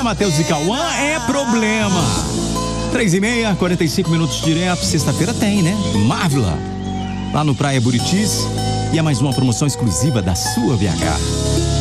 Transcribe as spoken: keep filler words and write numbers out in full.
Matheus e Cauã, é problema. Três e meia, quarenta e cinco minutos direto. Sexta-feira tem, né? Marvila. Lá no Praia Buritis. E é mais uma promoção exclusiva da sua V H.